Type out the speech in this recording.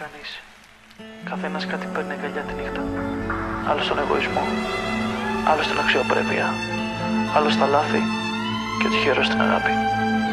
κανείς. Καθένας κάτι παίρνει αγκαλιά τη νύχτα. Άλλος τον εγωισμό, άλλος την αξιοπρέπεια, άλλος τα λάθη και ο τυχερός την αγάπη.